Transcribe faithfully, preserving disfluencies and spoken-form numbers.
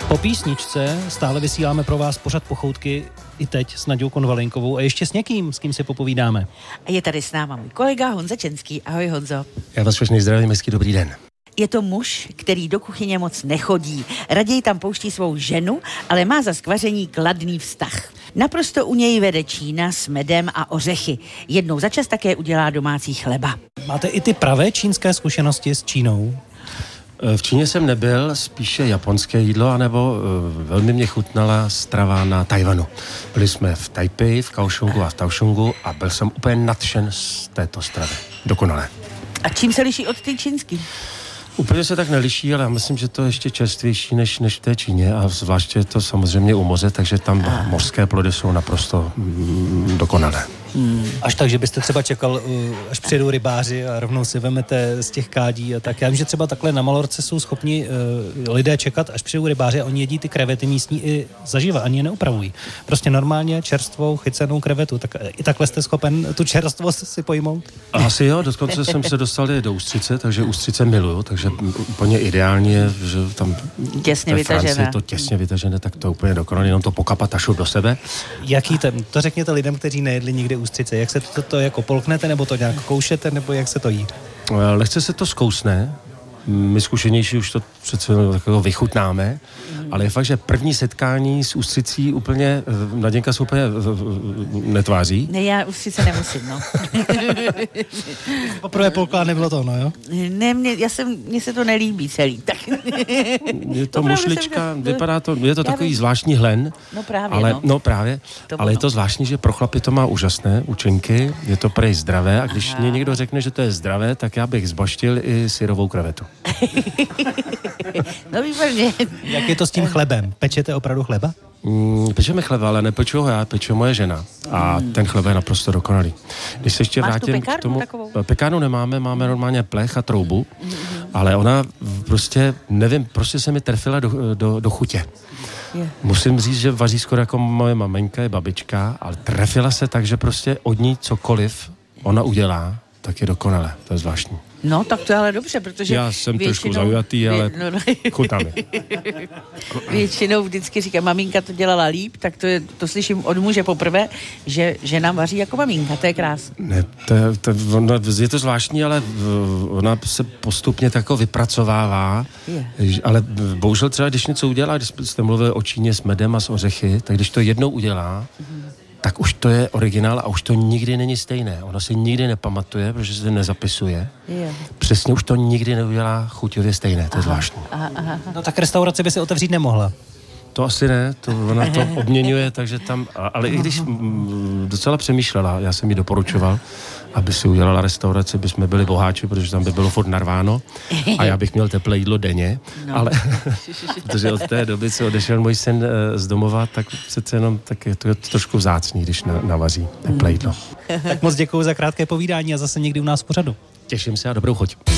Po písničce stále vysíláme pro vás pořad Pochoutky i teď s Naďou Konvalinkovou a ještě s někým, s kým si popovídáme. A je tady s náma můj kolega Honza Čenský. Ahoj, Honzo. Já vás všechny zdravím, hezký dobrý den. Je to muž, který do kuchyně moc nechodí. Raději tam pouští svou ženu, ale má za skvaření kladný vztah. Naprosto u něj vede Čína s medem a ořechy. Jednou za čas také udělá domácí chleba. Máte i ty pravé čínské zkušenosti s Čínou? V Číně jsem nebyl, spíše japonské jídlo, anebo uh, velmi mě chutnala strava na Tajvanu. Byli jsme v Taipei, v Kaohsiungu a v Taohsiungu a byl jsem úplně nadšen z této stravy. Dokonale. A čím se liší od té čínský? Úplně se tak neliší, ale já myslím, že to je ještě čerstvější než, než v té Číně a zvláště je to samozřejmě u moře, takže tam a. mořské plody jsou naprosto mm, dokonalé. Hmm. Až tak, že byste třeba čekal, až přijedou rybáři a rovnou si vemete z těch kádí a tak. Já vím, že třeba takhle na Malorce jsou schopni uh, lidé čekat, až přijedou rybáři a oni jedí ty krevety místní i zaživa, ani je neupravují. Prostě normálně čerstvou, chycenou krevetu. Tak i takhle jste schopen tu čerstvost si pojmout? Asi jo, dokonce jsem se dostal do ústřice, takže ústřice miluju, takže úplně ideálně je, že tam těsně vytažené. Je to těsně vytažené, tak to úplně dokonalé, jenom to pokapat a šup do sebe. Jaký ten, to řekněte lidem, kteří nejedli nikdy ústřice. Jak se to, to jako polknete, nebo to nějak koušete, nebo jak se to jí? Lehce se to zkousne. My zkušenější už to přece takového vychutnáme, mm. ale je fakt, že první setkání s ústřicí úplně, Naděnka se úplně netváří. Ne, já ústřice nemusím, no. Poprvé polka nebylo to, no jo? Ne, mě, já jsem, mně se to nelíbí celý, tak. Je to mušlička, jsem, vypadá to, je to takový bych... zvláštní hlen. No právě, ale, no. No právě, to ale je to zvláštní, že pro chlapy to má úžasné účinky, je to prej zdravé a když mě někdo řekne, že to je zdravé, tak já bych zbaštil i syrovou krevetu. No výborně. Jak je to s tím chlebem? Pečete opravdu chleba? Mm, pečeme chleba, ale nepeču ho já, peče moje žena. A mm. ten chleba je naprosto dokonalý. Když se ještě Máš vrátím k tomu... Takovou? Pekárnu nemáme, máme normálně plech a troubu, mm. ale ona prostě, nevím, prostě se mi trefila do, do, do chutě. Yeah. Musím říct, že vaří skoro jako moje maminka, je babička, ale trefila se tak, že prostě od ní cokoliv ona udělá, tak je dokonalé. To je zvláštní. No, tak to je ale dobře, protože já jsem většinou, trošku zaujatý, ale no, no. chutná mi. Většinou vždycky říká, maminka to dělala líp, tak to, je, to slyším od muže poprvé, že žena vaří jako maminka, to je krásné. Ne, to je, to, ona, je to zvláštní, ale ona se postupně tak vypracovává, yeah. ale bohužel třeba, když něco udělá, když jste mluvili o Číně s medem a s ořechy, tak když to jednou udělá, mm-hmm. tak už to je originál a už to nikdy není stejné. Ono se nikdy nepamatuje, protože se nezapisuje. Yeah. Přesně už to nikdy neudělá chuťově stejné, to je zvláštní. Aha, aha. No tak restauraci by se otevřít nemohla. To asi ne, to ona to obměňuje, takže tam, ale i když m, docela přemýšlela, já jsem jí doporučoval, aby si udělala restauraci, by jsme byli boháči, protože tam by bylo furt narváno a já bych měl teplé jídlo denně, no. ale protože od té doby, co odešel můj syn z domova, tak přece jenom tak je to trošku vzácný, když na, navaří teplé jídlo. Tak moc děkuju za krátké povídání a zase někdy u nás v pořadu. Těším se a dobrou chuť.